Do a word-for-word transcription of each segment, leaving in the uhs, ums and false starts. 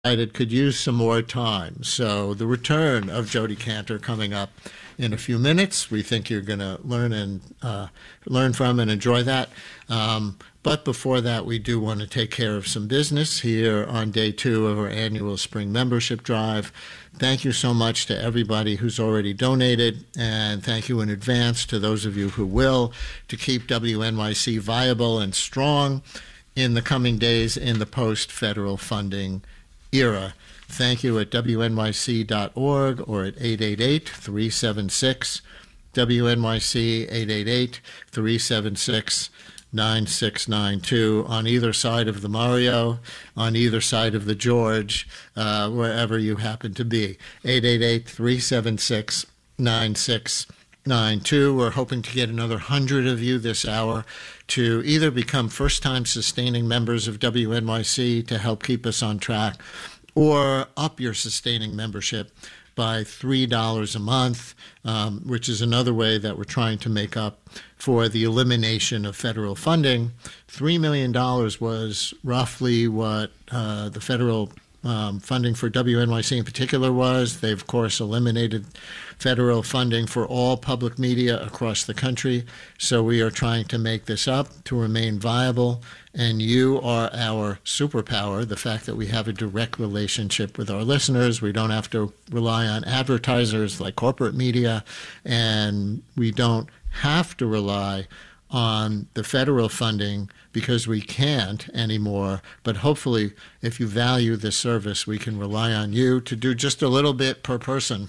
it could use some more time. So the return of Jodi Kantor coming up in a few minutes. We think you're going to learn and uh, learn from and enjoy that. Um, but before that, we do want to take care of some business here on day two of our annual spring membership drive. Thank you so much to everybody who's already donated, and thank you in advance to those of you who will, to keep W N Y C viable and strong in the coming days in the post-federal funding era. Thank you at W N Y C dot org or at eight eight eight, three seven six, W N Y C, eight eight eight, three seven six, nine six nine two, on either side of the Mario, on either side of the George, uh, wherever you happen to be. eight eight eight, three seven six, nine six nine two. We're hoping to get another one hundred of you this hour to either become first-time sustaining members of W N Y C to help keep us on track, or up your sustaining membership by three dollars a month, um, which is another way that we're trying to make up for the elimination of federal funding. three million dollars was roughly what uh, the federal um, funding for W N Y C in particular was. They've, of course, eliminated federal funding for all public media across the country. So we are trying to make this up to remain viable. And you are our superpower, the fact that we have a direct relationship with our listeners. We don't have to rely on advertisers like corporate media, and we don't have to rely on the federal funding because we can't anymore. But hopefully, if you value this service, we can rely on you to do just a little bit per person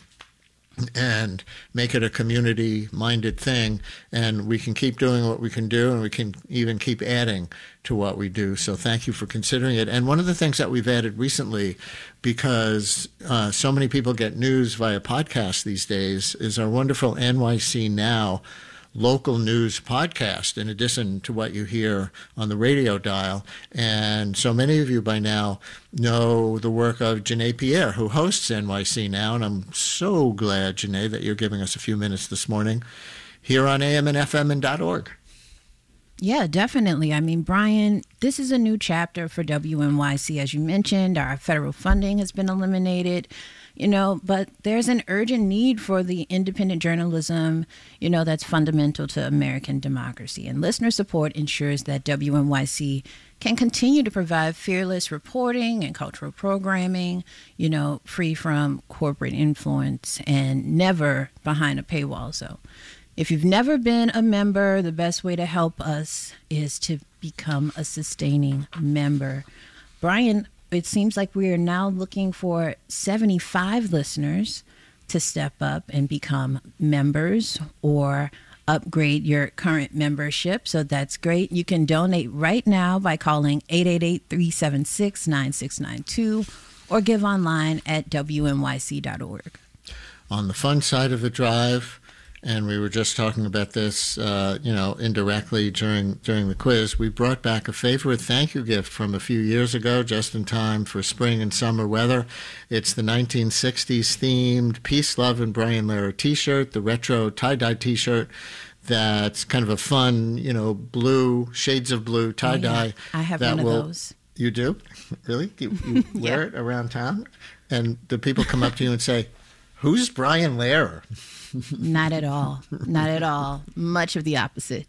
and make it a community-minded thing, and we can keep doing what we can do, and we can even keep adding to what we do. So thank you for considering it. And one of the things that we've added recently, because uh, so many people get news via podcast these days, is our wonderful N Y C Now local news podcast, in addition to what you hear on the radio dial. And so many of you by now know the work of Janae Pierre, who hosts N Y C Now, and I'm so glad, Janae, that you're giving us a few minutes this morning here on A M and F M and .org. Yeah, definitely. I mean, Brian, this is a new chapter for W N Y C. As you mentioned, our federal funding has been eliminated. You know, but there's an urgent need for the independent journalism, you know, that's fundamental to American democracy. And listener support ensures that W N Y C can continue to provide fearless reporting and cultural programming, you know, free from corporate influence and never behind a paywall. So if you've never been a member, the best way to help us is to become a sustaining member. Brian, it seems like we are now looking for seventy-five listeners to step up and become members or upgrade your current membership. So that's great. You can donate right now by calling eight eight eight, three seven six, nine six nine two or give online at W N Y C dot org. On the fun side of the drive, and we were just talking about this, uh, you know, indirectly during during the quiz, we brought back a favorite thank you gift from a few years ago, just in time for spring and summer weather. It's the nineteen sixties themed Peace, Love, and Brian Lehrer t-shirt, the retro tie-dye t-shirt. That's kind of a fun, you know, blue, shades of blue tie-dye. Oh, yeah. I have that one will, of those. You do? Really? You, you wear Yeah. it around town? And do people come up to you and say, "Who's Brian Lehrer?" Not at all. Not at all. Much of the opposite.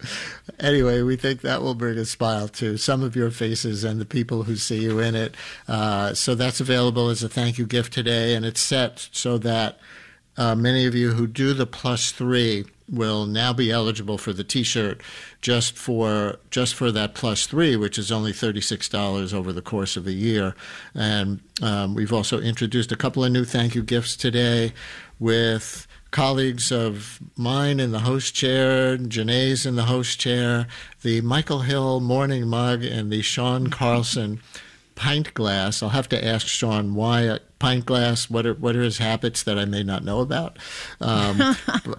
Anyway, we think that will bring a smile to some of your faces and the people who see you in it. Uh, so that's available as a thank you gift today, and it's set so that uh, many of you who do the plus three will now be eligible for the T-shirt just for just for that plus three, which is only thirty-six dollars over the course of a year. And um, we've also introduced a couple of new thank you gifts today with colleagues of mine in the host chair, Janae's in the host chair, the Michael Hill morning mug, and the Sean Carlson pint glass. I'll have to ask Sean why a pint glass, what are, what are his habits that I may not know about. Um,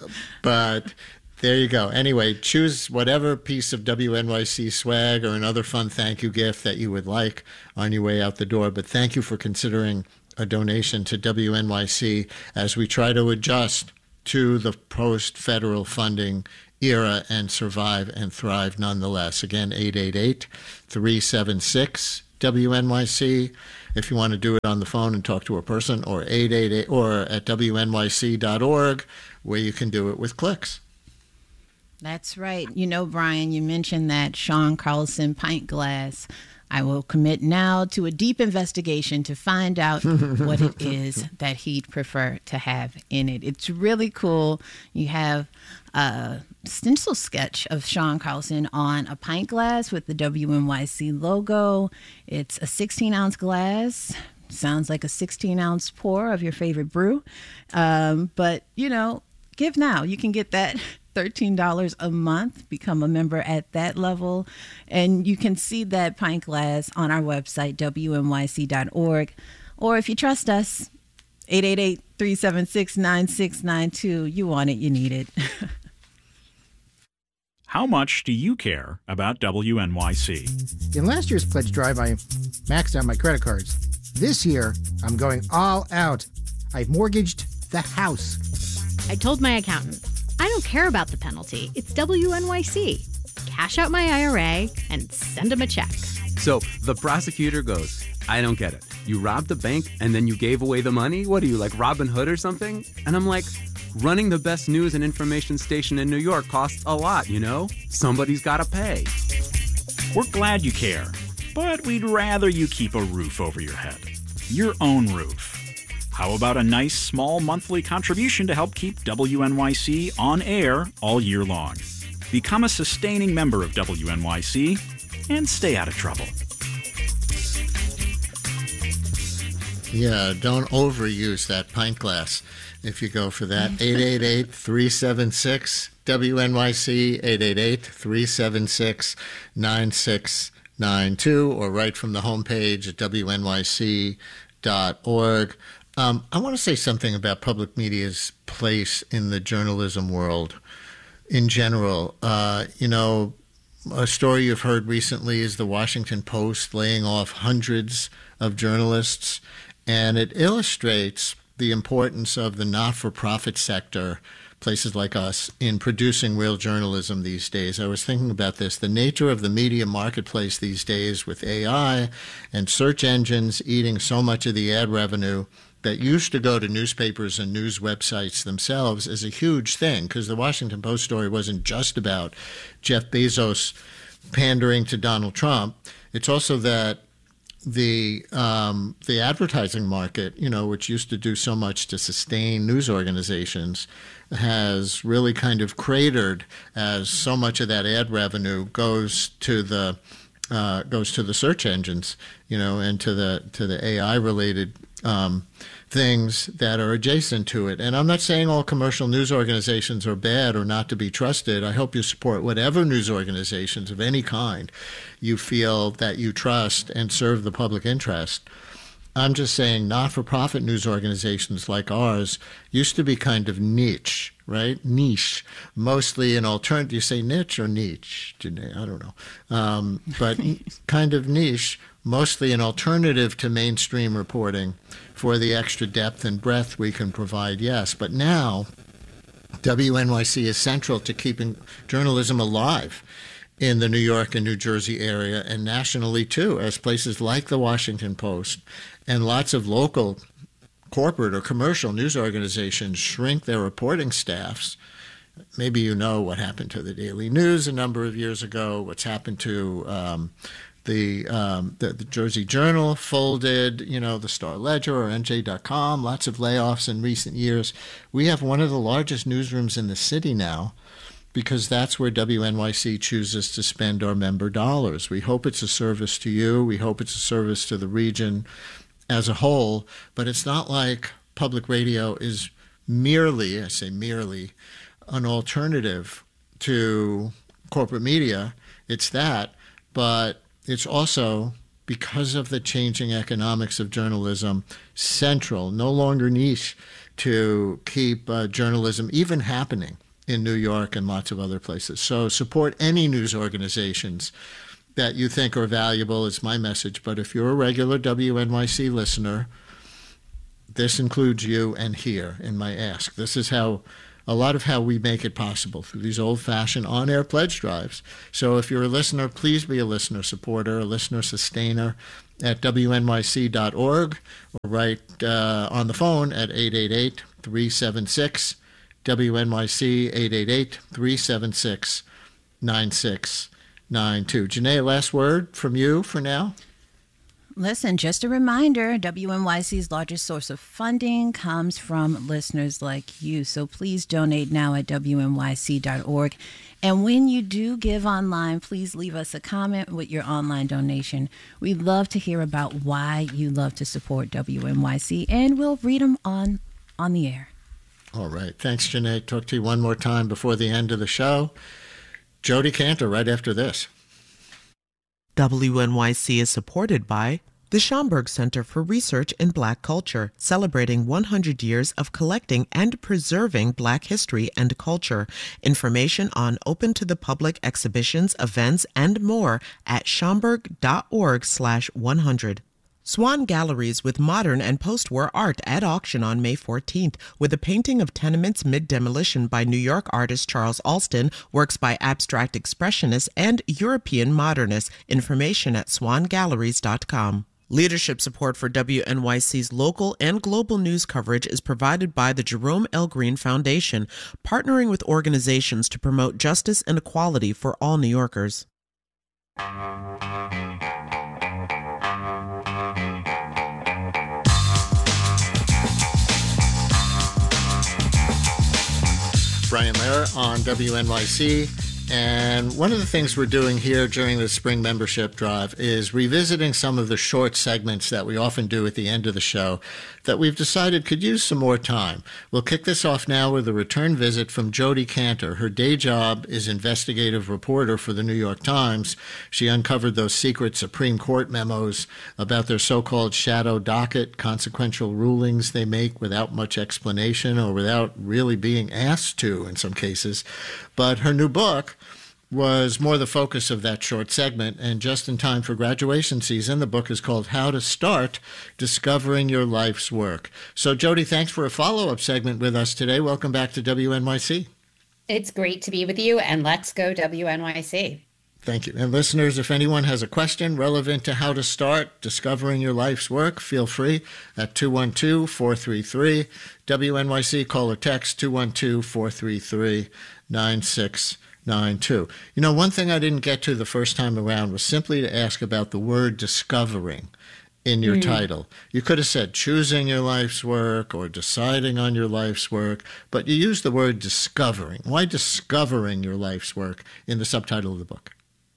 but there you go. Anyway, choose whatever piece of W N Y C swag or another fun thank you gift that you would like on your way out the door. But thank you for considering a donation to W N Y C as we try to adjust to the post-federal funding era and survive and thrive nonetheless. Again, eight eight eight, three seven six, W N Y C. if you want to do it on the phone and talk to a person, or eight eight eight or at W N Y C dot org, where you can do it with clicks. That's right. You know, Brian, you mentioned that Sean Carlson pint glass. I will commit now to a deep investigation to find out what it is that he'd prefer to have in it. It's really cool. You have a stencil sketch of Sean Carlson on a pint glass with the W N Y C logo. It's a sixteen ounce glass. Sounds like a sixteen ounce pour of your favorite brew. Um, but, you know, give now. You can get that thirteen dollars a month, become a member at that level. And you can see that pint glass on our website, W N Y C dot org. Or if you trust us, eight eight eight, three seven six, nine six nine two. You want it, you need it. How much do you care about W N Y C? In last year's pledge drive, I maxed out my credit cards. This year, I'm going all out. I've mortgaged the house. I told my accountant, I don't care about the penalty. It's W N Y C. Cash out my I R A and send him a check. So the prosecutor goes, I don't get it. You robbed the bank and then you gave away the money? What are you, like Robin Hood or something? And I'm like, running the best news and information station in New York costs a lot, you know? Somebody's got to pay. We're glad you care, but we'd rather you keep a roof over your head. Your own roof. How about a nice small monthly contribution to help keep W N Y C on air all year long? Become a sustaining member of W N Y C and stay out of trouble. Yeah, don't overuse that pint glass if you go for that. eight eight eight, three seven six, W N Y C, eight eight eight, three seven six, nine six nine two, or right from the homepage at W N Y C dot org. Um, I want to say something about public media's place in the journalism world in general. Uh, you know, a story you've heard recently is the Washington Post laying off hundreds of journalists, and it illustrates the importance of the not-for-profit sector, places like us, in producing real journalism these days. I was thinking about this. The nature of the media marketplace these days, with A I and search engines eating so much of the ad revenue that used to go to newspapers and news websites themselves, is a huge thing, because the Washington Post story wasn't just about Jeff Bezos pandering to Donald Trump. It's also that the um, the advertising market, you know, which used to do so much to sustain news organizations, has really kind of cratered as so much of that ad revenue goes to the uh, goes to the search engines, you know, and to the to the A I related um, things that are adjacent to it. And I'm not saying all commercial news organizations are bad or not to be trusted. I hope you support whatever news organizations of any kind you feel that you trust and serve the public interest. I'm just saying not-for-profit news organizations like ours used to be kind of niche, right? Niche. Mostly an alternative. You say niche or niche? I don't know. Um, but kind of niche, mostly an alternative to mainstream reporting for the extra depth and breadth we can provide, yes. But now, W N Y C is central to keeping journalism alive in the New York and New Jersey area, and nationally too, as places like the Washington Post and lots of local corporate or commercial news organizations shrink their reporting staffs. Maybe you know what happened to the Daily News a number of years ago, what's happened to um, the, um, the the Jersey Journal folded, you know, the Star Ledger or N J dot com, lots of layoffs in recent years. We have one of the largest newsrooms in the city now, because that's where W N Y C chooses to spend our member dollars. We hope it's a service to you. We hope it's a service to the region as a whole. But it's not like public radio is merely, I say merely, an alternative to corporate media. It's that, but it's also, because of the changing economics of journalism, central, no longer niche, to keep uh, journalism even happening in New York and lots of other places. So support any news organizations that you think are valuable is my message. But if you're a regular W N Y C listener, this includes you and here in my ask. This is how a lot of how we make it possible through these old-fashioned on-air pledge drives. So if you're a listener, please be a listener supporter, a listener sustainer at W N Y C dot org, or write uh, on the phone at eight eight eight, three seven six, W N Y C, eight eight eight, three seven six, nine six nine two. Janae, last word from you for now? Listen, just a reminder, W N Y C's largest source of funding comes from listeners like you. So please donate now at W N Y C dot org. And when you do give online, please leave us a comment with your online donation. We'd love to hear about why you love to support W N Y C, and we'll read them on, on the air. All right. Thanks, Janae. Talk to you one more time before the end of the show. Jody Cantor right after this. W N Y C is supported by the Schomburg Center for Research in Black Culture, celebrating one hundred years of collecting and preserving Black history and culture. Information on open-to-the-public exhibitions, events, and more at schomburg.org slash 100. Swan Galleries with modern and post-war art at auction on May fourteenth, with a painting of tenements mid-demolition by New York artist Charles Alston, works by abstract expressionists and European modernists. Information at swan galleries dot com. Leadership support for W N Y C's local and global news coverage is provided by the Jerome L. Green Foundation, partnering with organizations to promote justice and equality for all New Yorkers. Brian Lehrer on W N Y C. And one of the things we're doing here during the spring membership drive is revisiting some of the short segments that we often do at the end of the show that we've decided could use some more time. We'll kick this off now with a return visit from Jody Cantor. Her day job is investigative reporter for the New York Times. She uncovered those secret Supreme Court memos about their so-called shadow docket, consequential rulings they make without much explanation or without really being asked to in some cases. But her new book was more the focus of that short segment, and just in time for graduation season, the book is called How to Start Discovering Your Life's Work. So, Jody, thanks for a follow-up segment with us today. Welcome back to W N Y C. It's great to be with you, and let's go W N Y C. Thank you. And listeners, if anyone has a question relevant to how to start discovering your life's work, feel free at two one two, four three three, W N Y C. Call or text two one two, four three three, nine six nine two. You know, one thing I didn't get to the first time around was simply to ask about the word discovering in your mm. title. You could have said choosing your life's work or deciding on your life's work, but you used the word discovering. Why discovering your life's work in the subtitle of the book?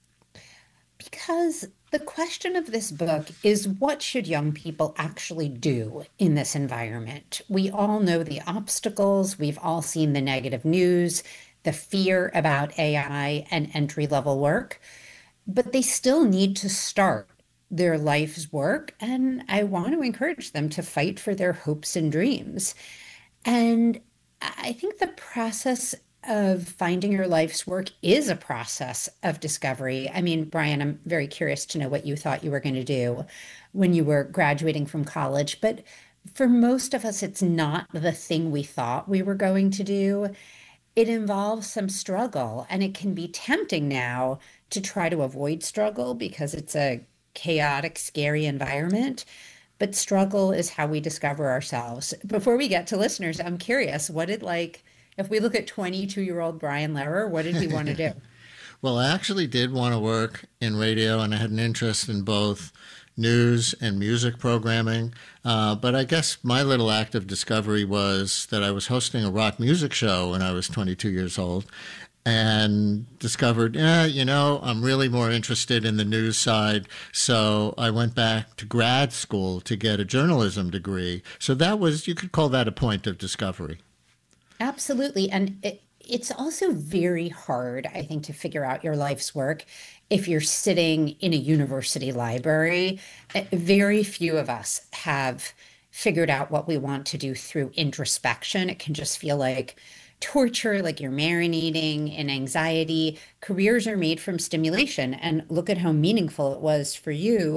Because the question of this book is, what should young people actually do in this environment? We all know the obstacles. We've all seen the negative news, the fear about A I and entry-level work, but they still need to start their life's work, and I want to encourage them to fight for their hopes and dreams. And I think the process of finding your life's work is a process of discovery. I mean, Brian, I'm very curious to know what you thought you were going to do when you were graduating from college, but for most of us, it's not the thing we thought we were going to do. It involves some struggle, and it can be tempting now to try to avoid struggle because it's a chaotic, scary environment. But struggle is how we discover ourselves. Before we get to listeners, I'm curious, what did like, if we look at twenty-two-year-old Brian Lehrer, what did he want to do? Well, I actually did want to work in radio, and I had an interest in both news and music programming. Uh, but I guess my little act of discovery was that I was hosting a rock music show when I was twenty-two years old, and discovered, yeah, you know, I'm really more interested in the news side. So I went back to grad school to get a journalism degree. So that was, you could call that a point of discovery. Absolutely. And it, it's also very hard, I think, to figure out your life's work if you're sitting in a university library. Very few of us have figured out what we want to do through introspection. It can just feel like torture, like you're marinating in anxiety. Careers are made from stimulation. And look at how meaningful it was for you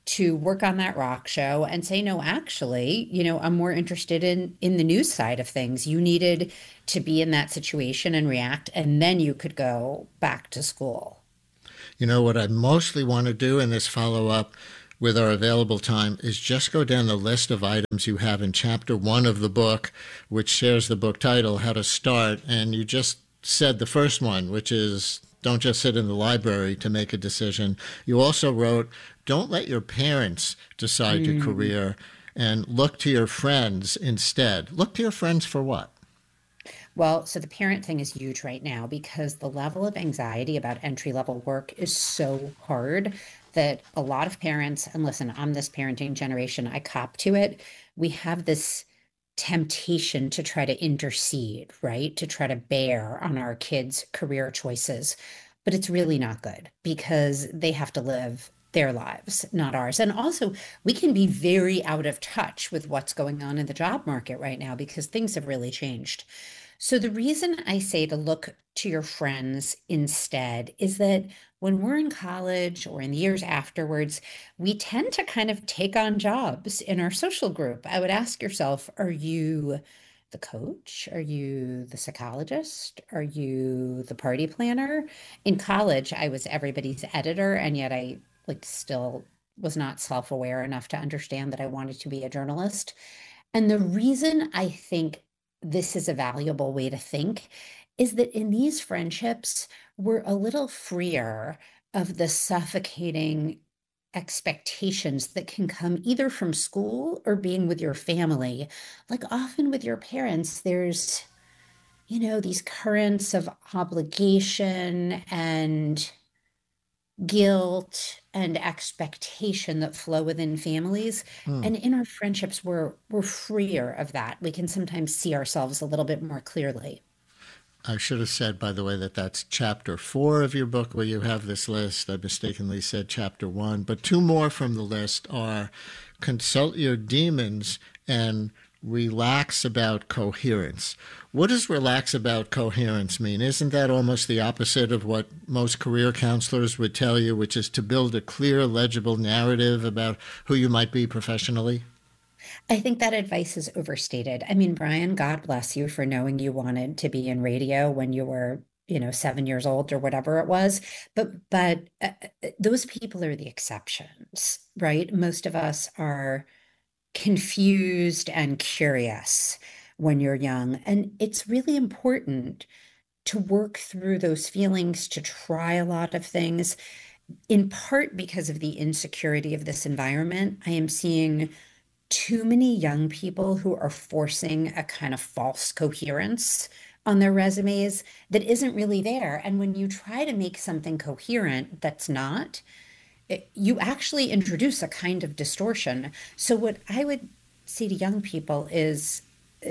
to work on that rock show and say, no, actually, you know, I'm more interested in in the news side of things. You needed to be in that situation and react, and then you could go back to school. You know, what I mostly want to do in this follow-up with our available time is just go down the list of items you have in chapter one of the book, which shares the book title, How to Start. And you just said the first one, which is don't just sit in the library to make a decision. You also wrote, don't let your parents decide mm. your career, and look to your friends instead. Look to your friends for what? Well, so the parent thing is huge right now because the level of anxiety about entry-level work is so hard that a lot of parents, and listen, I'm this parenting generation, I cop to it. We have this temptation to try to intercede, right? To try to bear on our kids' career choices. But it's really not good because they have to live their lives, not ours. And also, we can be very out of touch with what's going on in the job market right now because things have really changed. So the reason I say to look to your friends instead is that when we're in college or in the years afterwards, we tend to kind of take on jobs in our social group. I would ask yourself, are you the coach? Are you the psychologist? Are you the party planner? In college, I was everybody's editor, and yet I like still was not self-aware enough to understand that I wanted to be a journalist. And the reason I think this is a valuable way to think is that in these friendships, we're a little freer of the suffocating expectations that can come either from school or being with your family. Like often with your parents, there's, you know, these currents of obligation and guilt and expectation that flow within families. Hmm. And in our friendships, we're we're freer of that. We can sometimes see ourselves a little bit more clearly. I should have said, by the way, that that's chapter four of your book where you have this list. I mistakenly said chapter one. But two more from the list are consult your demons and relax about coherence. What does relax about coherence mean? Isn't that almost the opposite of what most career counselors would tell you, which is to build a clear, legible narrative about who you might be professionally? I think that advice is overstated. I mean, Brian, God bless you for knowing you wanted to be in radio when you were, you know, seven years old or whatever it was. But but uh, those people are the exceptions, right? Most of us are confused and curious when you're young. And it's really important to work through those feelings, to try a lot of things, in part because of the insecurity of this environment. I am seeing too many young people who are forcing a kind of false coherence on their resumes that isn't really there. And when you try to make something coherent that's not, it, you actually introduce a kind of distortion. So what I would say to young people is uh,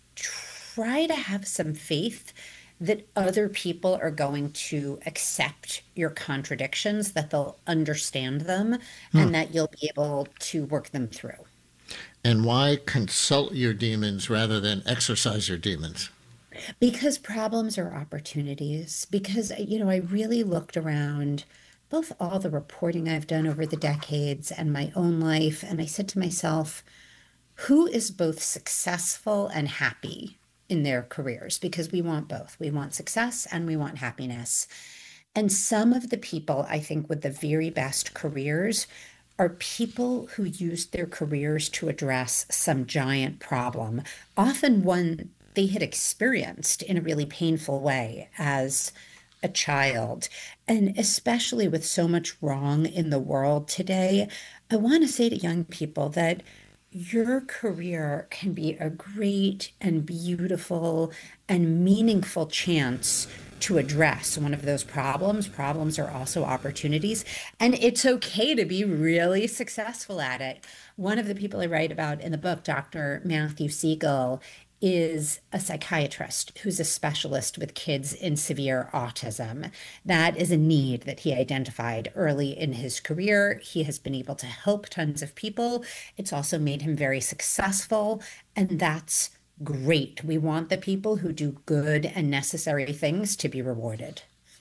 try to have some faith that other people are going to accept your contradictions, that they'll understand them, hmm. and that you'll be able to work them through. And why consult your demons rather than exercise your demons? Because problems are opportunities. Because, you know, I really looked around both all the reporting I've done over the decades and my own life, and I said to myself, who is both successful and happy in their careers? Because we want both. We want success and we want happiness. And some of the people, I think, with the very best careers are people who used their careers to address some giant problem, often one they had experienced in a really painful way as a child. And especially with so much wrong in the world today, I want to say to young people that your career can be a great and beautiful and meaningful chance to address one of those problems. Problems are also opportunities, and it's okay to be really successful at it. One of the people I write about in the book, Doctor Matthew Siegel, is a psychiatrist who's a specialist with kids in severe autism. That is a need that he identified early in his career. He has been able to help tons of people. It's also made him very successful, and that's great. We want the people who do good and necessary things to be rewarded.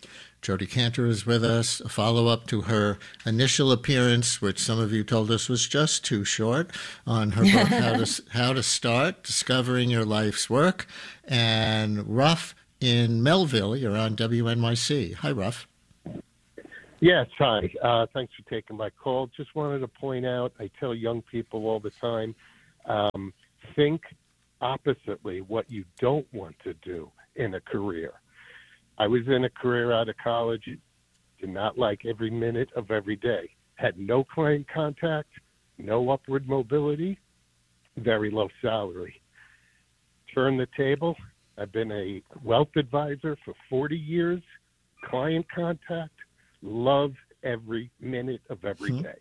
Jodi Kantor is with us, a follow-up to her initial appearance, which some of you told us was just too short, on her book, How to, How to Start, Discovering Your Life's Work. And Ruff in Melville, you're on W N Y C. Hi, Ruff. Yes, hi. Uh, thanks for taking my call. Just wanted to point out, I tell young people all the time, um, think oppositely what you don't want to do in a career. I was in a career out of college, did not like every minute of every day, had no client contact, no upward mobility, very low salary. Turn the table. I've been a wealth advisor for forty years, client contact, love every minute of every day.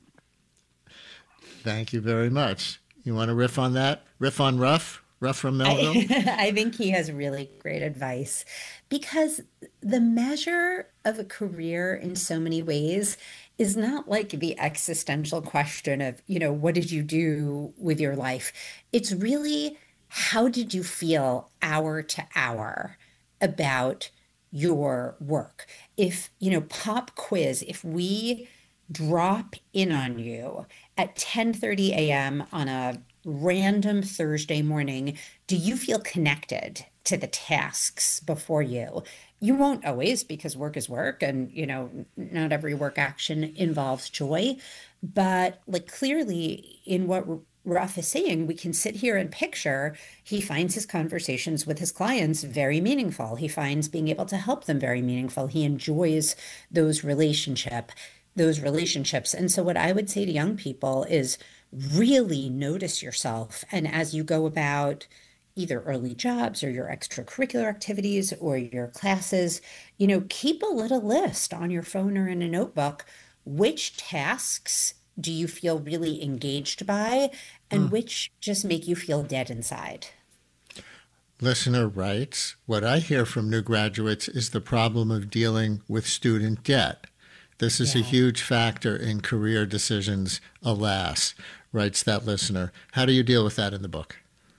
Thank you very much. You want to riff on that? Riff on Ruff? Ruff from Melville? I, I think he has really great advice because the measure of a career in so many ways is not like the existential question of, you know, what did you do with your life? It's really, how did you feel hour to hour about your work? If, you know, pop quiz, if we drop in on you at ten thirty a.m. on a random Thursday morning, do you feel connected to the tasks before you? You won't always, because work is work, and you know, not every work action involves joy. But like clearly in what Ruff is saying, we can sit here and picture he finds his conversations with his clients very meaningful. He finds being able to help them very meaningful. He enjoys those relationship, those relationships. And so what I would say to young people is really notice yourself. And as you go about either early jobs or your extracurricular activities or your classes, you know, keep a little list on your phone or in a notebook. Which tasks do you feel really engaged by, and mm. which just make you feel dead inside? Listener writes, what I hear from new graduates is the problem of dealing with student debt. This is yeah. a huge factor in career decisions, alas, writes that listener. How do you deal with that in the book?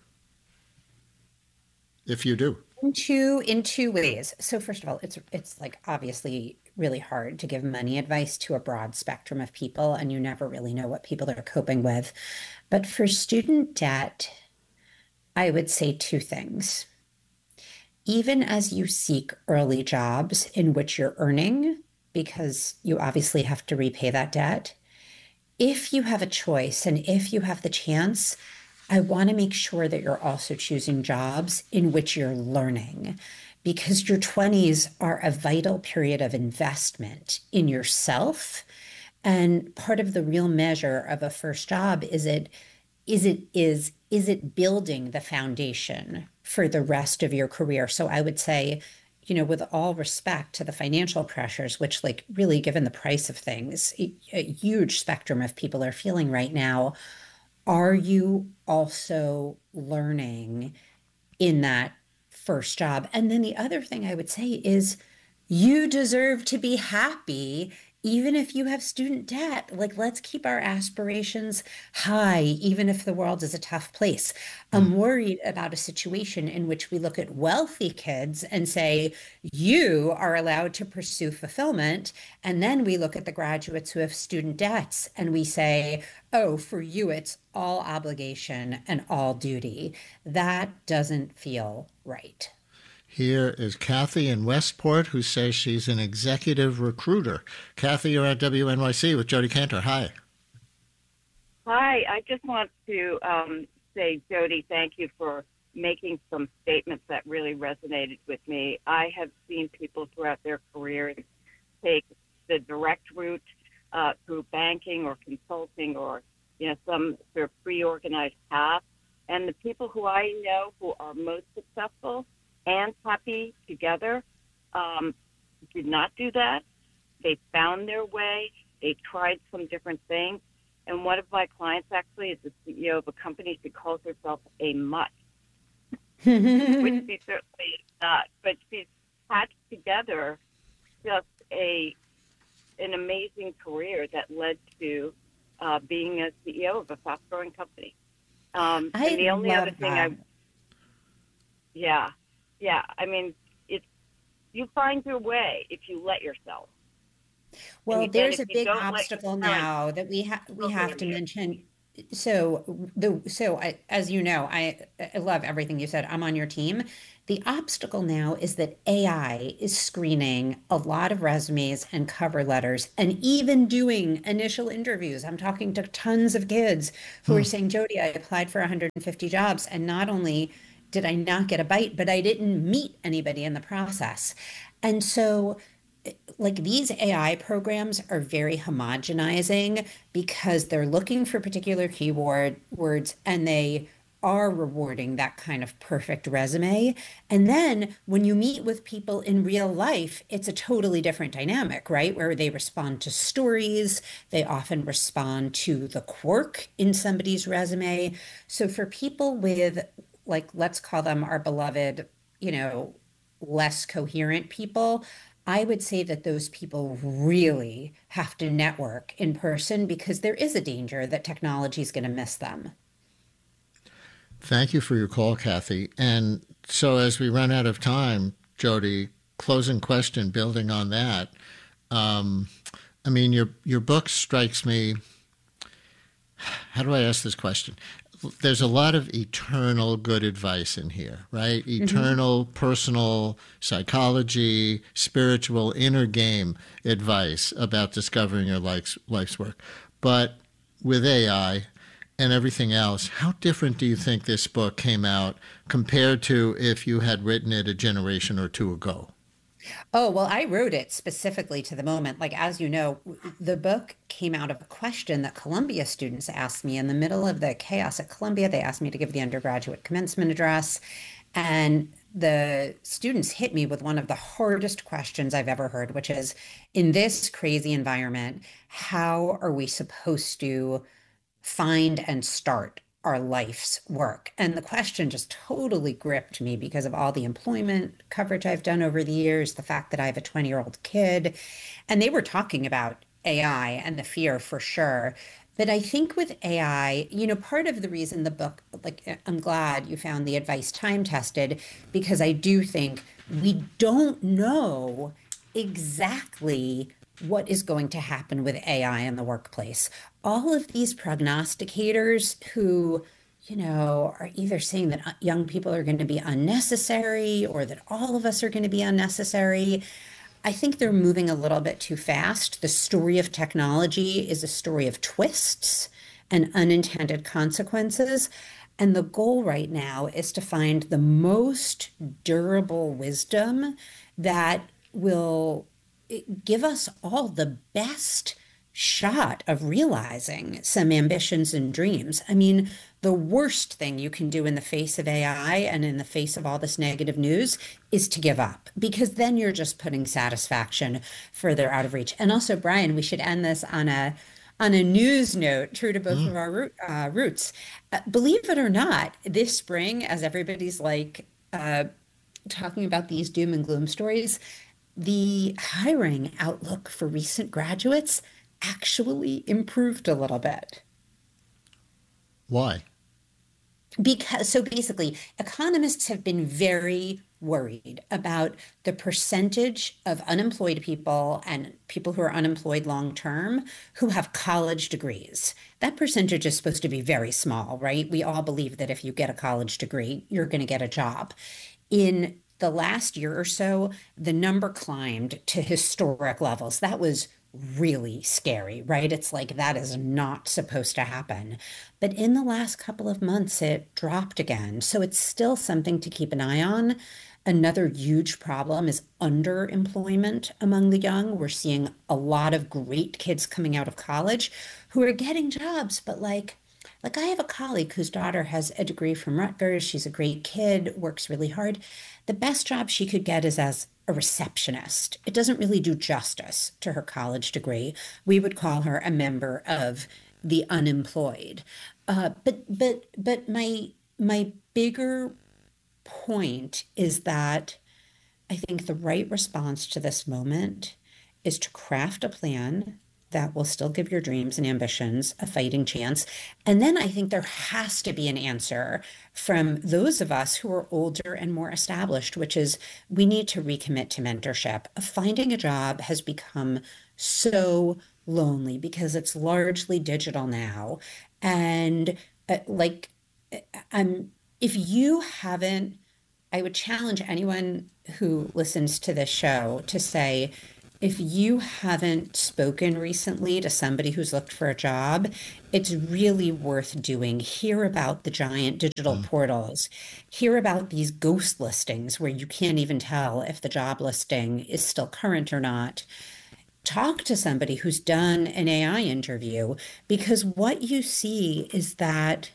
If you do. In two, in two ways. So first of all, it's it's like obviously really hard to give money advice to a broad spectrum of people, and you never really know what people are coping with. But for student debt, I would say two things. Even as you seek early jobs in which you're earning, because you obviously have to repay that debt, if you have a choice and if you have the chance, I want to make sure that you're also choosing jobs in which you're learning, because your twenties are a vital period of investment in yourself. And part of the real measure of a first job is it is it is is it building the foundation for the rest of your career. So I would say, you know, with all respect to the financial pressures, which like really given the price of things, a huge spectrum of people are feeling right now, are you also learning in that first job? And then the other thing I would say is you deserve to be happy even if you have student debt. Like, let's keep our aspirations high, even if the world is a tough place. I'm worried about a situation in which we look at wealthy kids and say, you are allowed to pursue fulfillment. And then we look at the graduates who have student debts and we say, oh, for you, it's all obligation and all duty. That doesn't feel right. Here is Kathy in Westport, who says she's an executive recruiter. Kathy, you're at W N Y C with Jodi Kantor. Hi. Hi. I just want to um, say, Jodi, thank you for making some statements that really resonated with me. I have seen people throughout their careers take the direct route uh, through banking or consulting or, you know, some sort of pre-organized path. And the people who I know who are most successful and happy together um, did not do that. They found their way. They tried some different things. And one of my clients actually is the C E O of a company. She calls herself a mutt, which she certainly is not. But she's patched together just a an amazing career that led to uh, being a C E O of a fast-growing company. Um, I and the only love other thing that. I, yeah. Yeah, I mean, it's you find your way if you let yourself. Well, And there's if a you big don't let- obstacle All right. now that we have we Okay, have to Amir. mention. So the so I, as you know, I, I love everything you said. I'm on your team. The obstacle now is that A I is screening a lot of resumes and cover letters and even doing initial interviews. I'm talking to tons of kids who are saying, Jody, I applied for one hundred fifty jobs, and not only did I not get a bite, but I didn't meet anybody in the process. And so like these A I programs are very homogenizing because they're looking for particular keyword words and they are rewarding that kind of perfect resume. And then when you meet with people in real life, it's a totally different dynamic, right? Where they respond to stories, they often respond to the quirk in somebody's resume. So for people with, like, let's call them our beloved, you know, less coherent people, I would say that those people really have to network in person because there is a danger that technology is going to miss them. Thank you for your call, Kathy. And so as we run out of time, Jody, closing question, building on that. Um, I mean, your your book strikes me. How do I ask this question? There's a lot of eternal good advice in here, right? Eternal mm-hmm. personal psychology, spiritual inner game advice about discovering your life's, life's work. But with A I and everything else, how different do you think this book came out compared to if you had written it a generation or two ago? Oh, well, I wrote it specifically to the moment. Like, as you know, the book came out of a question that Columbia students asked me in the middle of the chaos at Columbia. They asked me to give the undergraduate commencement address. And the students hit me with one of the hardest questions I've ever heard, which is, in this crazy environment, how are we supposed to find and start our life's work? And the question just totally gripped me because of all the employment coverage I've done over the years, the fact that I have a twenty-year-old kid, and they were talking about A I and the fear for sure. But I think with A I, you know, part of the reason the book, like, I'm glad you found the advice time tested, because I do think we don't know exactly what is going to happen with A I in the workplace. All of these prognosticators who, you know, are either saying that young people are going to be unnecessary or that all of us are going to be unnecessary, I think they're moving a little bit too fast. The story of technology is a story of twists and unintended consequences. And the goal right now is to find the most durable wisdom that will give us all the best shot of realizing some ambitions and dreams. I mean, the worst thing you can do in the face of A I and in the face of all this negative news is to give up, because then you're just putting satisfaction further out of reach. And also, Brian, we should end this on a on a news note, true to both mm. of our root, uh, roots. Uh, believe it or not, this spring, as everybody's like uh, talking about these doom and gloom stories, the hiring outlook for recent graduates actually improved a little bit. Why? Because, so basically, economists have been very worried about the percentage of unemployed people and people who are unemployed long term who have college degrees. That percentage is supposed to be very small, right? We all believe that if you get a college degree, you're going to get a job. In the last year or so, the number climbed to historic levels. That was really scary, right? It's like that is not supposed to happen. But in the last couple of months, it dropped again. So it's still something to keep an eye on. Another huge problem is underemployment among the young. We're seeing a lot of great kids coming out of college who are getting jobs, but like, like I have a colleague whose daughter has a degree from Rutgers. She's a great kid, works really hard. The best job she could get is as a receptionist. It doesn't really do justice to her college degree. We would call her a member of the unemployed. Uh, but but but my my bigger point is that I think the right response to this moment is to craft a plan that will still give your dreams and ambitions a fighting chance. And then I think there has to be an answer from those of us who are older and more established, which is we need to recommit to mentorship. Finding a job has become so lonely because it's largely digital now. And uh, like, I'm, if you haven't, I would challenge anyone who listens to this show to say, if you haven't spoken recently to somebody who's looked for a job, it's really worth doing. Hear about the giant digital mm. portals. Hear about these ghost listings where you can't even tell if the job listing is still current or not. Talk to somebody who's done an A I interview, because what you see is that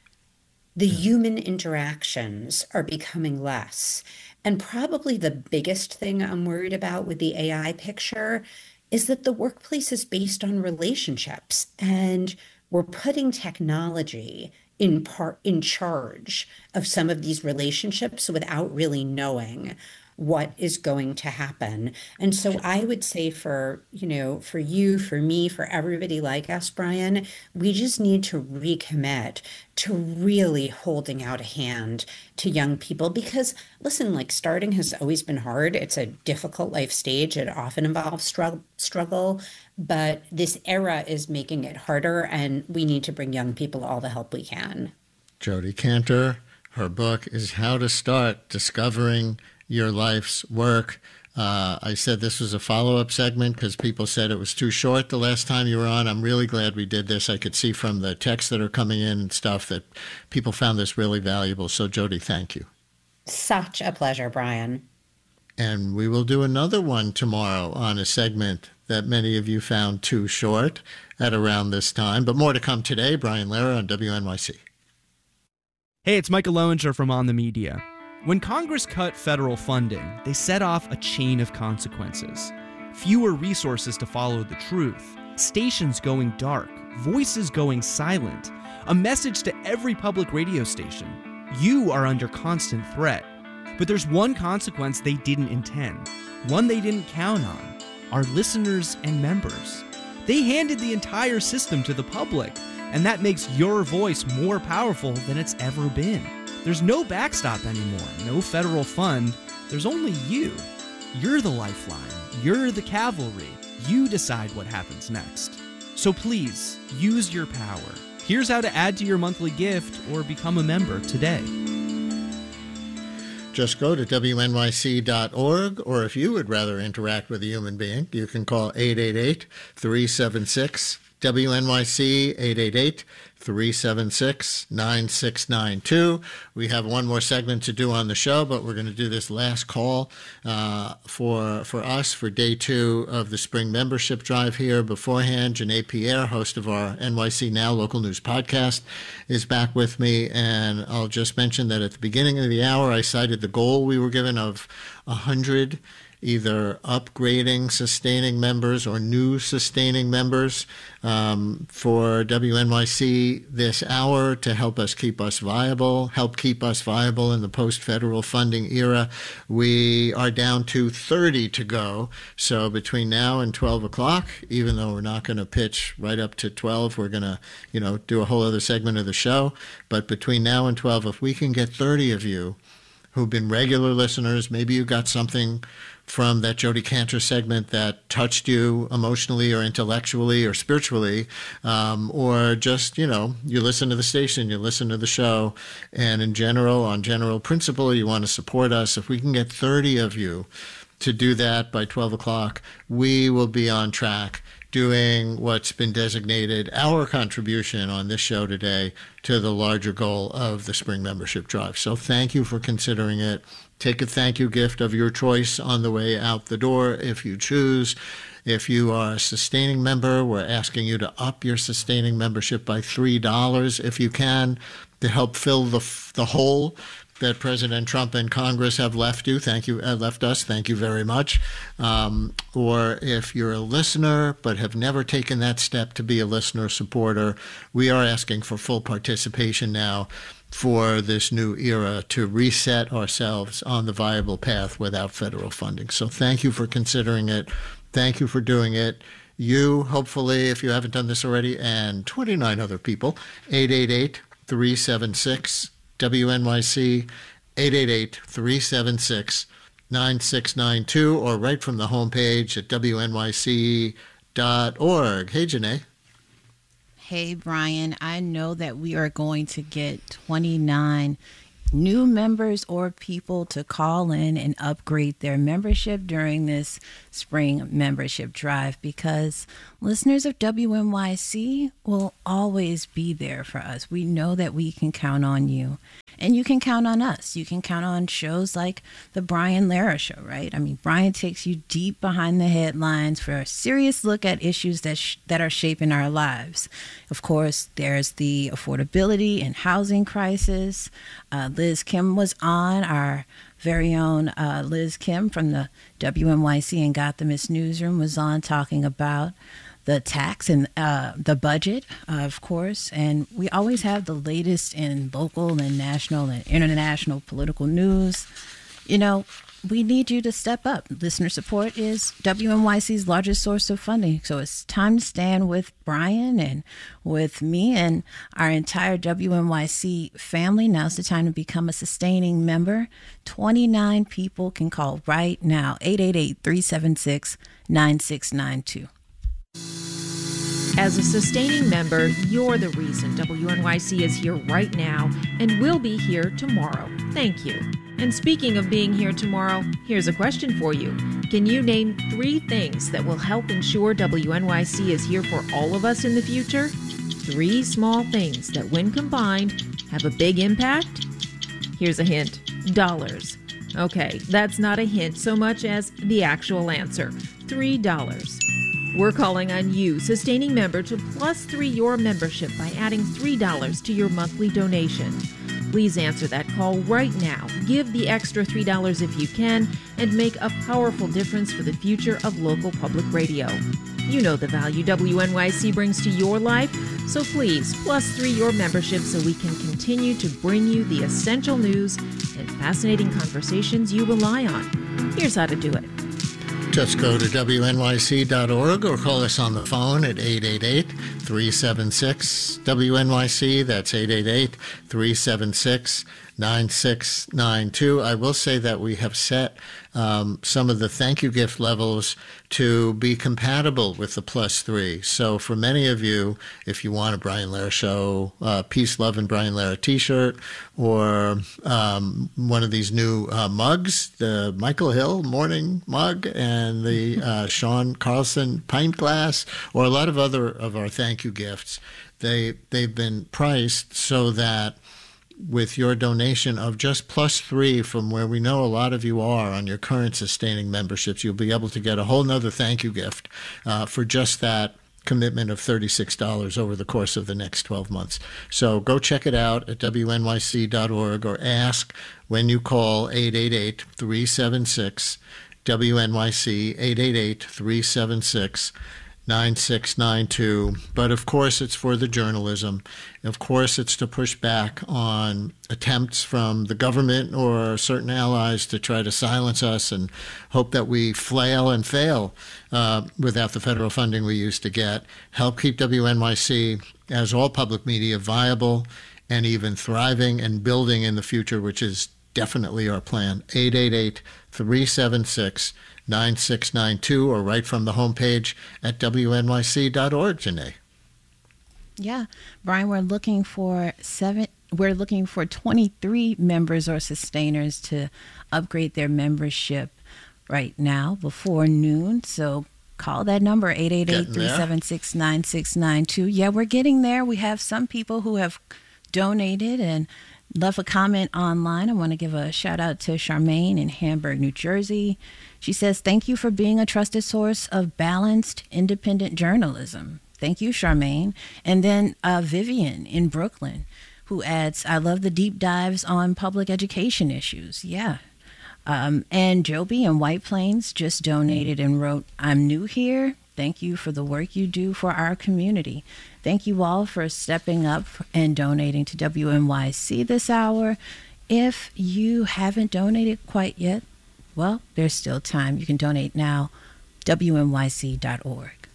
the human interactions are becoming less. And probably the biggest thing I'm worried about with the A I picture is that the workplace is based on relationships, and we're putting technology in part in charge of some of these relationships without really knowing what is going to happen. And so I would say for, you know, for you, for me, for everybody like us, Brian, we just need to recommit to really holding out a hand to young people, because listen, like starting has always been hard. It's a difficult life stage. It often involves struggle, struggle, but this era is making it harder, and we need to bring young people all the help we can. Jodi Kantor, her book is How to Start Discovering Your Life's Work. Uh, I said this was a follow-up segment because people said it was too short the last time you were on. I'm really glad we did this. I could see from the texts that are coming in and stuff that people found this really valuable. So, Jodi, thank you. Such a pleasure, Brian. And we will do another one tomorrow on a segment that many of you found too short at around this time. But more to come today. Brian Lehrer on W N Y C. Hey, it's Michael Lowinger from On the Media. When Congress cut federal funding, they set off a chain of consequences. Fewer resources to follow the truth, stations going dark, voices going silent, a message to every public radio station. You are under constant threat. But there's one consequence they didn't intend, one they didn't count on: our listeners and members. They handed the entire system to the public, and that makes your voice more powerful than it's ever been. There's no backstop anymore, no federal fund. There's only you. You're the lifeline. You're the cavalry. You decide what happens next. So please, use your power. Here's how to add to your monthly gift or become a member today. Just go to W N Y C dot org, or if you would rather interact with a human being, you can call eight eight eight, three seven six, W N Y C, eight eight eight, three seven six, nine six nine two. We have one more segment to do on the show, but we're going to do this last call uh, for for us for day two of the spring membership drive here. Beforehand, Janae Pierre, host of our N Y C Now local news podcast, is back with me. And I'll just mention that at the beginning of the hour, I cited the goal we were given of one hundred either upgrading sustaining members or new sustaining members um, for W N Y C this hour to help us keep us viable, help keep us viable in the post-federal funding era. We are down to thirty to go. So between now and twelve o'clock, even though we're not going to pitch right up to twelve, we're going to, you know, do a whole other segment of the show. But between now and twelve, if we can get thirty of you who've been regular listeners, maybe you got something from that Jodi Kantor segment that touched you emotionally or intellectually or spiritually, um, or just, you know, you listen to the station, you listen to the show, and in general, on general principle, you want to support us. If we can get thirty of you to do that by twelve o'clock, we will be on track doing what's been designated our contribution on this show today to the larger goal of the spring membership drive. So thank you for considering it. Take a thank you gift of your choice on the way out the door if you choose. If you are a sustaining member, we're asking you to up your sustaining membership by three dollars if you can, to help fill the the hole that President Trump and Congress have left you. Thank you, uh, left us. Thank you very much. Um, or if you're a listener but have never taken that step to be a listener supporter, we are asking for full participation now for this new era to reset ourselves on the viable path without federal funding. So thank you for considering it. Thank you for doing it. you, hopefully, if you haven't done this already, and twenty-nine other people, eight eight eight, three seven six, W N Y C, eight eight eight, three seven six, nine six nine two, or right from the homepage at W N Y C dot org. Hey, Janae. Hey, Brian, I know that we are going to get twenty-nine new members or people to call in and upgrade their membership during this spring membership drive, because listeners of W N Y C will always be there for us. We know that we can count on you, and you can count on us. You can count on shows like the Brian Lara Show, right? I mean, Brian takes you deep behind the headlines for a serious look at issues that sh- that are shaping our lives. Of course, there's the affordability and housing crisis. Uh, Liz Kim was on, our very own uh, Liz Kim from the W N Y C and Got the Miss Newsroom was on talking about the tax and uh, the budget, uh, of course. And we always have the latest in local and national and international political news. You know, we need you to step up. Listener support is W N Y C's largest source of funding. So it's time to stand with Brian and with me and our entire W N Y C family. Now's the time to become a sustaining member. twenty-nine people can call right now, eight eight eight, three seven six, nine six nine two. As a sustaining member, you're the reason W N Y C is here right now and will be here tomorrow. Thank you. And speaking of being here tomorrow, here's a question for you. Can you name three things that will help ensure W N Y C is here for all of us in the future? Three small things that, when combined, have a big impact? Here's a hint. Dollars. Okay, that's not a hint so much as the actual answer. Three dollars. We're calling on you, sustaining member, to plus three your membership by adding three dollars to your monthly donation. Please answer that call right now. Give the extra three dollars if you can and make a powerful difference for the future of local public radio. You know the value W N Y C brings to your life, so please plus three your membership so we can continue to bring you the essential news and fascinating conversations you rely on. Here's how to do it. Just go to W N Y C dot org or call us on the phone at eight eight eight, three seven six, W N Y C. That's eight eight eight, three seven six, nine six nine two. I will say that we have set um, some of the thank you gift levels to be compatible with the plus three. So for many of you, if you want a Brian Lara Show, uh, Peace, Love, and Brian Lara t-shirt, or um, one of these new uh, mugs, the Michael Hill morning mug and the uh, Sean Carlson pint glass, or a lot of other of our thank you gifts, they, they've been priced so that with your donation of just plus three from where we know a lot of you are on your current sustaining memberships, you'll be able to get a whole nother thank you gift uh, for just that commitment of thirty-six dollars over the course of the next twelve months. So go check it out at W N Y C dot org or ask when you call eight eight eight, three seven six, W N Y C, eight eight eight, three seven six, nine six nine two. But of course it's for the journalism. Of course it's to push back on attempts from the government or certain allies to try to silence us and hope that we flail and fail uh, without the federal funding we used to get. Help keep W N Y C, as all public media, viable and even thriving and building in the future, which is definitely our plan. eight eight eight, three seven six, nine six nine two, or right from the homepage at W N Y C dot org, Janae. Yeah, Brian, we're looking for seven. We're looking for twenty-three members or sustainers to upgrade their membership right now before noon. So call that number, eight eight eight, three seven six, nine six nine two. Yeah, we're getting there. We have some people who have donated and left a comment online. I want to give a shout out to Charmaine in Hamburg, New Jersey. She says, thank you for being a trusted source of balanced, independent journalism. Thank you, Charmaine. And then uh, Vivian in Brooklyn, who adds, I love the deep dives on public education issues. Yeah. Um, and Joby in White Plains just donated and wrote, I'm new here. Thank you for the work you do for our community. Thank you all for stepping up and donating to W N Y C this hour. If you haven't donated quite yet, well, there's still time. You can donate now, W N Y C dot org.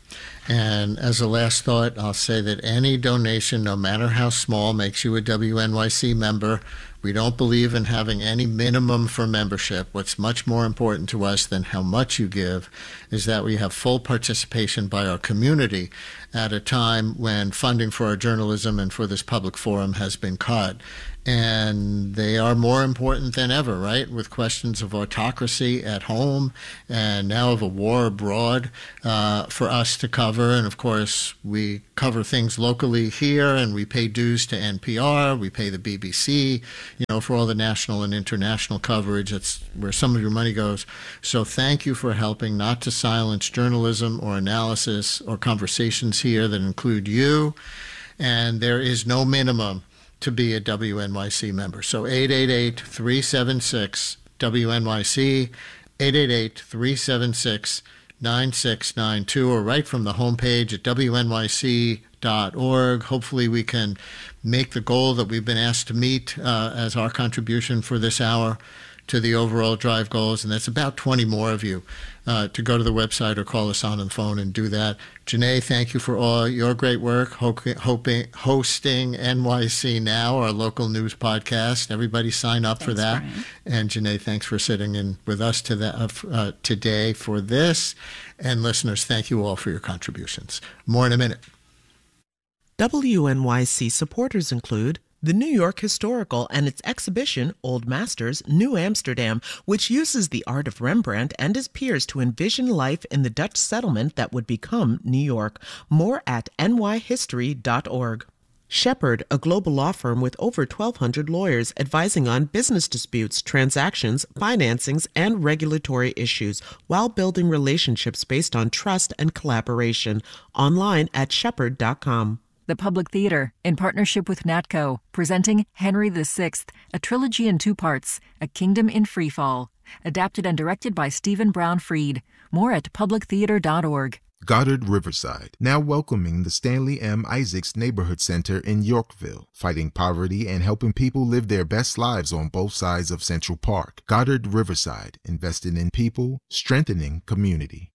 And as a last thought, I'll say that any donation, no matter how small, makes you a W N Y C member. We don't believe in having any minimum for membership. What's much more important to us than how much you give is that we have full participation by our community at a time when funding for our journalism and for this public forum has been cut. And they are more important than ever, right? With questions of autocracy at home and now of a war abroad uh, for us to cover. And of course, we cover things locally here, and we pay dues to N P R. We pay the B B C, you know, for all the national and international coverage. That's where some of your money goes. So thank you for helping not to silence journalism or analysis or conversations here that include you. And there is no minimum to be a W N Y C member. So eight eight eight, three seven six, W N Y C, eight eight eight, three seven six, nine six nine two, or right from the homepage at W N Y C dot org. Hopefully we can make the goal that we've been asked to meet uh, as our contribution for this hour to the overall drive goals, and that's about twenty more of you uh, to go to the website or call us on the phone and do that. Janae, thank you for all your great work ho- hoping, hosting N Y C Now, our local news podcast. Everybody sign up thanks, for that. Brian. And Janae, thanks for sitting in with us to the, uh, uh, today for this. And listeners, thank you all for your contributions. More in a minute. W N Y C supporters include the New York Historical and its exhibition, Old Masters, New Amsterdam, which uses the art of Rembrandt and his peers to envision life in the Dutch settlement that would become New York. More at N Y history dot org. Shepherd, a global law firm with over twelve hundred lawyers advising on business disputes, transactions, financings, and regulatory issues while building relationships based on trust and collaboration. Online at shepherd dot com. The Public Theater, in partnership with NATCO, presenting Henry the Sixth, a trilogy in two parts, A Kingdom in Freefall, adapted and directed by Stephen Brown Freed. More at public theater dot org. Goddard Riverside, now welcoming the Stanley M. Isaacs Neighborhood Center in Yorkville, fighting poverty and helping people live their best lives on both sides of Central Park. Goddard Riverside, investing in people, strengthening community.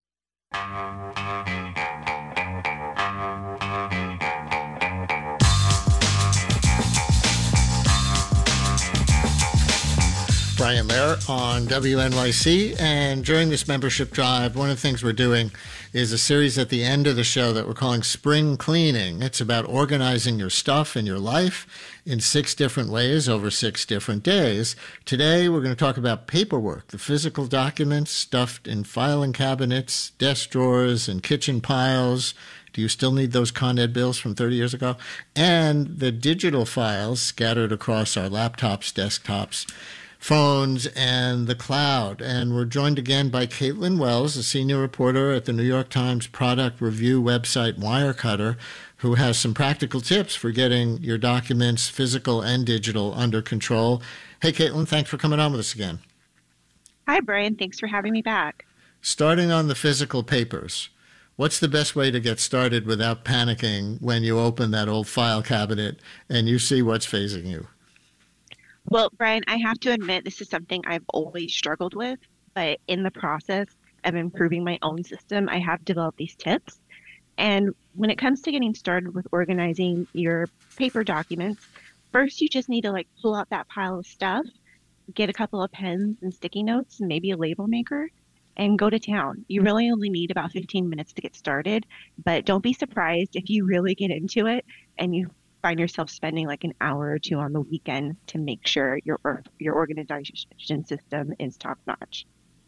Brian Lehrer on W N Y C, and during this membership drive, one of the things we're doing is a series at the end of the show that we're calling Spring Cleaning. It's about organizing your stuff and your life in six different ways over six different days. Today, we're going to talk about paperwork, the physical documents stuffed in filing cabinets, desk drawers, and kitchen piles. Do you still need those Con Ed bills from thirty years ago? And the digital files scattered across our laptops, desktops, phones, and the cloud. And we're joined again by Caitlin Wells, a senior reporter at the New York Times product review website Wirecutter, who has some practical tips for getting your documents, physical and digital, under control. Hey, Caitlin, thanks for coming on with us again. Hi, Brian. Thanks for having me back. Starting on the physical papers, what's the best way to get started without panicking when you open that old file cabinet and you see what's facing you? Well, Brian, I have to admit this is something I've always struggled with, but in the process of improving my own system, I have developed these tips. And when it comes to getting started with organizing your paper documents, first you just need to like pull out that pile of stuff, get a couple of pens and sticky notes and maybe a label maker, and go to town. You really only need about fifteen minutes to get started, but don't be surprised if you really get into it and you find yourself spending like an hour or two on the weekend to make sure your your organization system is top notch.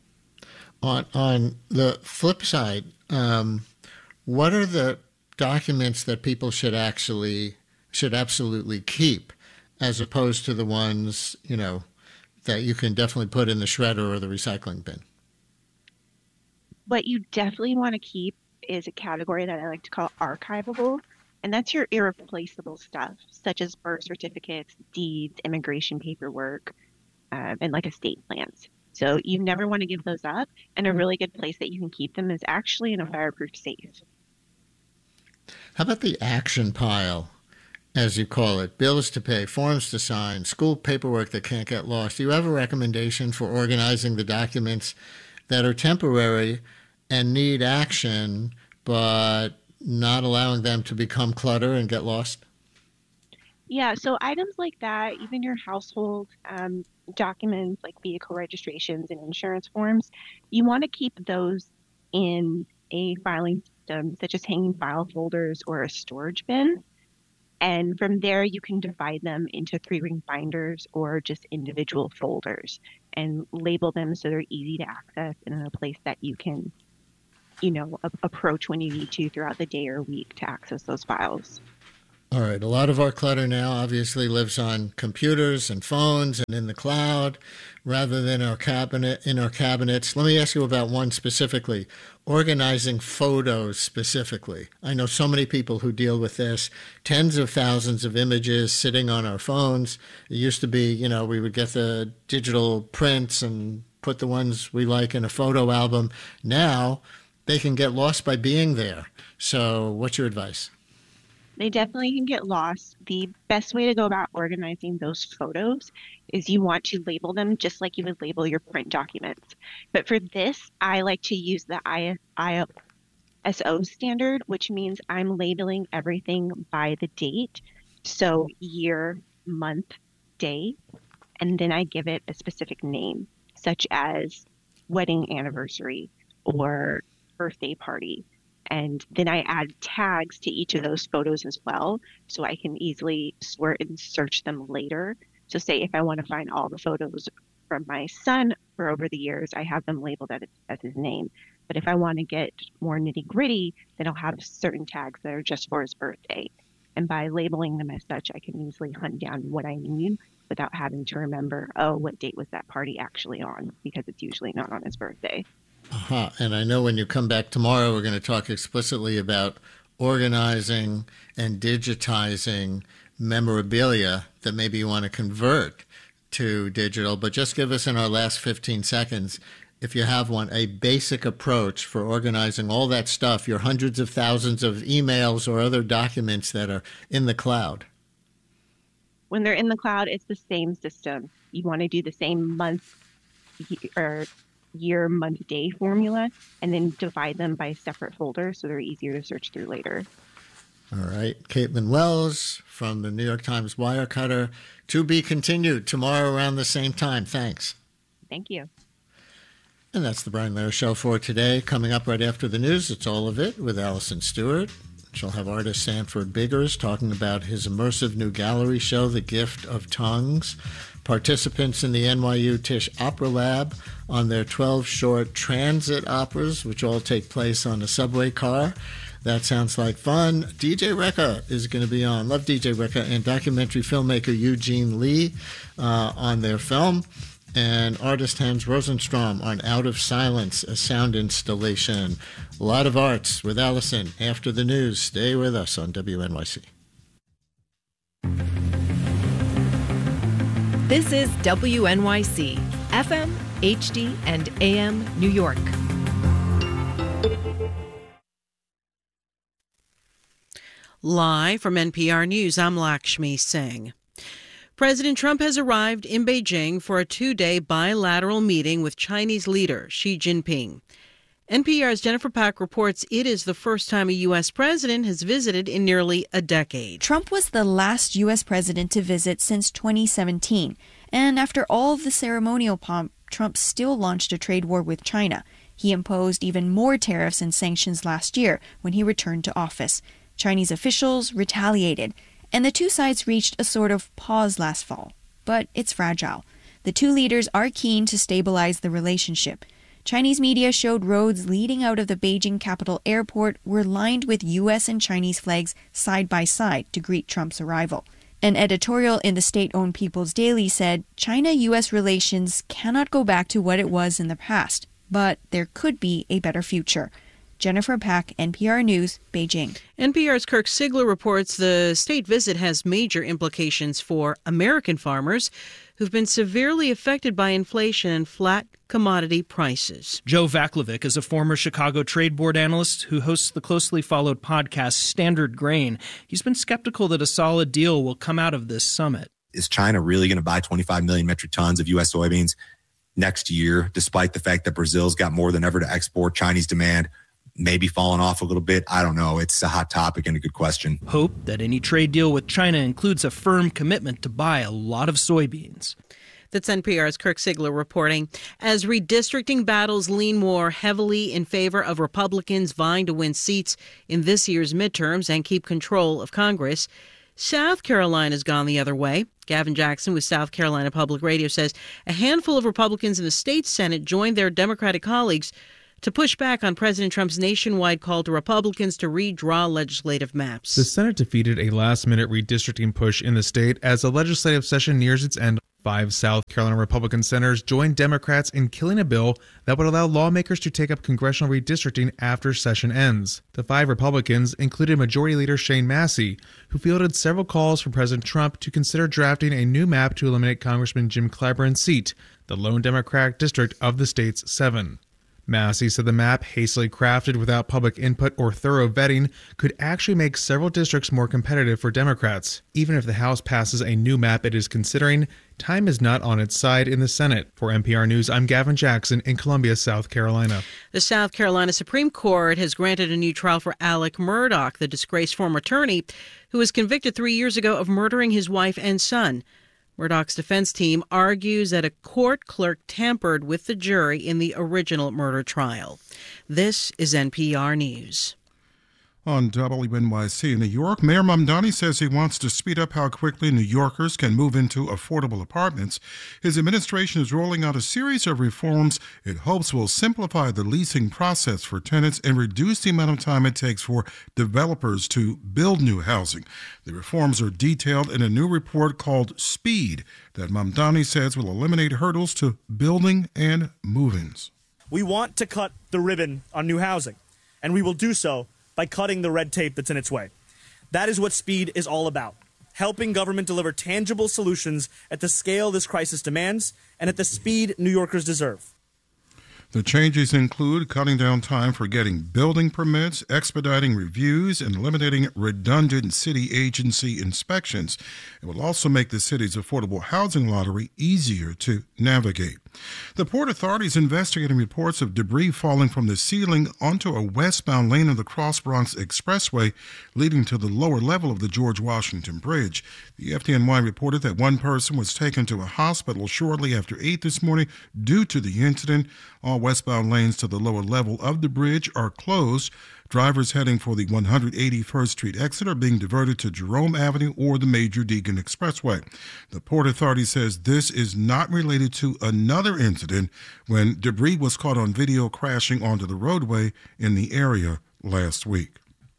On on the flip side, um, what are the documents that people should actually should absolutely keep, as opposed to the ones, you know, that you can definitely put in the shredder or the recycling bin? What you definitely want to keep is a category that I like to call archivable. And that's your irreplaceable stuff, such as birth certificates, deeds, immigration paperwork, um, and like estate plans. So you never want to give those up. And a really good place that you can keep them is actually in a fireproof safe. How about the action pile, as you call it? Bills to pay, forms to sign, school paperwork that can't get lost. Do you have a recommendation for organizing the documents that are temporary and need action but not allowing them to become clutter and get lost? Yeah, so items like that, even your household um, documents like vehicle registrations and insurance forms, you want to keep those in a filing system, such as hanging file folders or a storage bin. And from there, you can divide them into three-ring binders or just individual folders and label them so they're easy to access and in a place that you can, you know, a- approach when you need to throughout the day or week to access those files. All right. A lot of our clutter now obviously lives on computers and phones and in the cloud rather than our cabinet in our cabinets. Let me ask you about one specifically, organizing photos specifically. I know so many people who deal with this, tens of thousands of images sitting on our phones. It used to be, you know, we would get the digital prints and put the ones we like in a photo album. Now they can get lost by being there. So what's your advice? They definitely can get lost. The best way to go about organizing those photos is you want to label them just like you would label your print documents. But for this, I like to use the I S O standard, which means I'm labeling everything by the date. So year, month, day, and then I give it a specific name, such as wedding anniversary or birthday party. And then I add tags to each of those photos as well, so I can easily sort and search them later. So say if I want to find all the photos from my son for over the years, I have them labeled as, as his name. But if I want to get more nitty gritty, then I'll have certain tags that are just for his birthday. And by labeling them as such, I can easily hunt down what I need without having to remember, oh, what date was that party actually on? Because it's usually not on his birthday. Uh-huh. And I know when you come back tomorrow, we're going to talk explicitly about organizing and digitizing memorabilia that maybe you want to convert to digital. But just give us in our last fifteen seconds, if you have one, a basic approach for organizing all that stuff, your hundreds of thousands of emails or other documents that are in the cloud. When they're in the cloud, it's the same system. You want to do the same month or year, month, day formula, and then divide them by separate folders so they're easier to search through later. All right. Caitlin Wells from the New York Times Wirecutter. To be continued tomorrow around the same time. Thanks. Thank you. And that's the Brian Lehrer Show for today. Coming up right after the news, it's All of It with Allison Stewart. She'll have artist Sanford Biggers talking about his immersive new gallery show, The Gift of Tongues. Participants in the N Y U Tisch Opera Lab on their twelve short transit operas, which all take place on a subway car. That sounds like fun. D J Rekha is going to be on. Love D J Rekha and documentary filmmaker Eugene Lee uh, on their film. And artist Hans Rosenstrom on Out of Silence, a sound installation. A lot of arts with Allison after the news. Stay with us on W N Y C. This is W N Y C, F M, H D, and A M New York. Live from N P R News, I'm Lakshmi Singh. President Trump has arrived in Beijing for a two-day bilateral meeting with Chinese leader Xi Jinping. N P R's Jennifer Pack reports it is the first time a U S president has visited in nearly a decade. Trump was the last U S president to visit since twenty seventeen. And after all of the ceremonial pomp, Trump still launched a trade war with China. He imposed even more tariffs and sanctions last year when he returned to office. Chinese officials retaliated, and the two sides reached a sort of pause last fall. But it's fragile. The two leaders are keen to stabilize the relationship. Chinese media showed roads leading out of the Beijing Capital Airport were lined with U S and Chinese flags side by side to greet Trump's arrival. An editorial in the state-owned People's Daily said China-U S relations cannot go back to what it was in the past, but there could be a better future. Jennifer Pack, N P R News, Beijing. N P R's Kirk Sigler reports the state visit has major implications for American farmers who've been severely affected by inflation and flat commodity prices. Joe Vaklovic is a former Chicago Trade Board analyst who hosts the closely followed podcast Standard Grain. He's been skeptical that a solid deal will come out of this summit. Is China really going to buy twenty-five million metric tons of U S soybeans next year, despite the fact that Brazil's got more than ever to export? Chinese demand maybe fallen off a little bit. I don't know. It's a hot topic and a good question. Hope that any trade deal with China includes a firm commitment to buy a lot of soybeans. That's N P R's Kirk Sigler reporting. As redistricting battles lean more heavily in favor of Republicans vying to win seats in this year's midterms and keep control of Congress, South Carolina's gone the other way. Gavin Jackson with South Carolina Public Radio says a handful of Republicans in the state Senate joined their Democratic colleagues to push back on President Trump's nationwide call to Republicans to redraw legislative maps. The Senate defeated a last-minute redistricting push in the state as the legislative session nears its end. Five South Carolina Republican senators joined Democrats in killing a bill that would allow lawmakers to take up congressional redistricting after session ends. The five Republicans included Majority Leader Shane Massey, who fielded several calls from President Trump to consider drafting a new map to eliminate Congressman Jim Clyburn's seat, the lone Democratic district of the state's seven. Massey said the map, hastily crafted without public input or thorough vetting, could actually make several districts more competitive for Democrats. Even if the House passes a new map it is considering, time is not on its side in the Senate. For N P R News, I'm Gavin Jackson in Columbia, South Carolina. The South Carolina Supreme Court has granted a new trial for Alec Murdaugh, the disgraced former attorney who was convicted three years ago of murdering his wife and son. Murdaugh's defense team argues that a court clerk tampered with the jury in the original murder trial. This is N P R News. On W N Y C in New York, Mayor Mamdani says he wants to speed up how quickly New Yorkers can move into affordable apartments. His administration is rolling out a series of reforms it hopes will simplify the leasing process for tenants and reduce the amount of time it takes for developers to build new housing. The reforms are detailed in a new report called Speed that Mamdani says will eliminate hurdles to building and move-ins. We want to cut the ribbon on new housing, and we will do so by cutting the red tape that's in its way. That is what Speed is all about, helping government deliver tangible solutions at the scale this crisis demands and at the speed New Yorkers deserve. The changes include cutting down time for getting building permits, expediting reviews, and eliminating redundant city agency inspections. It will also make the city's affordable housing lottery easier to navigate. The Port Authority is investigating reports of debris falling from the ceiling onto a westbound lane of the Cross Bronx Expressway, leading to the lower level of the George Washington Bridge. The F D N Y reported that one person was taken to a hospital shortly after eight this morning due to the incident. All westbound lanes to the lower level of the bridge are closed. Drivers heading for the one hundred eighty-first Street exit are being diverted to Jerome Avenue or the Major Deegan Expressway. The Port Authority says this is not related to another incident when debris was caught on video crashing onto the roadway in the area last week.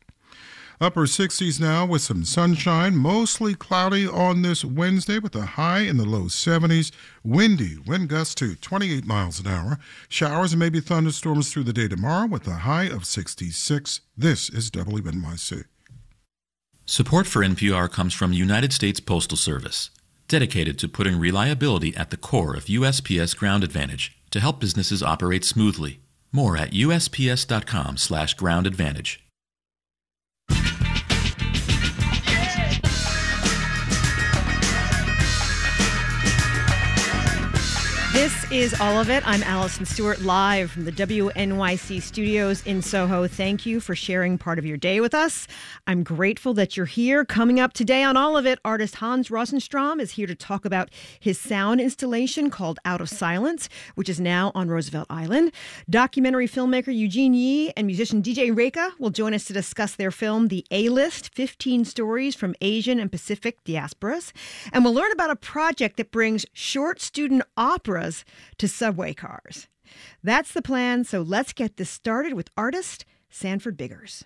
Upper sixties now with some sunshine, mostly cloudy on this Wednesday with a high in the low seventies. Windy, wind gusts to twenty-eight miles an hour. Showers and maybe thunderstorms through the day tomorrow with a high of sixty-six. This is W N Y C. Support for N P R comes from United States Postal Service, dedicated to putting reliability at the core of U S P S Ground Advantage to help businesses operate smoothly. More at U S P S dot com slash ground advantage. This is All of It. I'm Allison Stewart, live from the W N Y C studios in Soho. Thank you for sharing part of your day with us. I'm grateful that you're here. Coming up today on All of It, artist Hans Rosenstrom is here to talk about his sound installation called Out of Silence, which is now on Roosevelt Island. Documentary filmmaker Eugene Yee and musician D J Reka will join us to discuss their film, The A-List, fifteen Stories from Asian and Pacific Diasporas. And we'll learn about a project that brings short student operas to subway cars. That's the plan, so let's get this started with artist Sanford Biggers.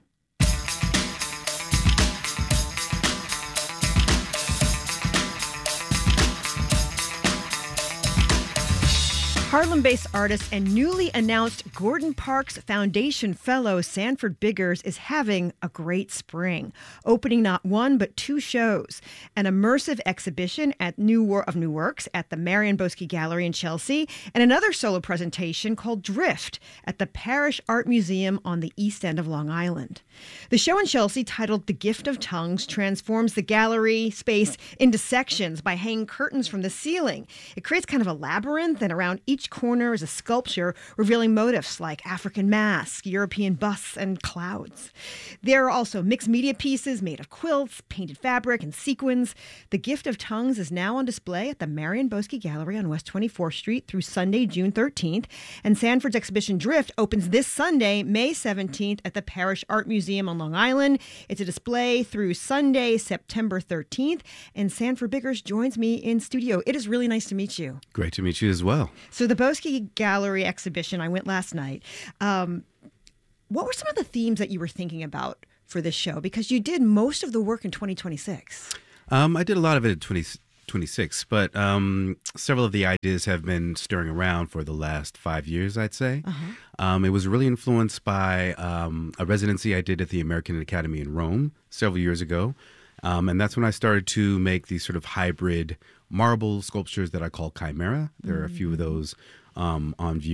Harlem-based artist and newly announced Gordon Parks Foundation fellow Sanford Biggers is having a great spring, opening not one but two shows, an immersive exhibition at New War of New Works at the Marion Boesky Gallery in Chelsea, and another solo presentation called Drift at the Parish Art Museum on the East End of Long Island. The show in Chelsea, titled The Gift of Tongues, transforms the gallery space into sections by hanging curtains from the ceiling. It creates kind of a labyrinth, and around each each corner is a sculpture revealing motifs like African masks, European busts, and clouds. There are also mixed media pieces made of quilts, painted fabric, and sequins. The Gift of Tongues is now on display at the Marion Boesky Gallery on West twenty-fourth Street through Sunday, June thirteenth. And Sanford's exhibition Drift opens this Sunday, May seventeenth, at the Parrish Art Museum on Long Island. It's a display through Sunday, September thirteenth. And Sanford Biggers joins me in studio. It is really nice to meet you. Great to meet you as well. So the Boesky Gallery exhibition, I went last night. Um, what were some of the themes that you were thinking about for this show? Because you did most of the work in twenty twenty-six. Um, I did a lot of it in twenty twenty-six, but um, several of the ideas have been stirring around for the last five years, I'd say. Uh-huh. Um, it was really influenced by um, a residency I did at the American Academy in Rome several years ago. Um, and that's when I started to make these sort of hybrid marble sculptures that I call chimera. There are a few of those um, on view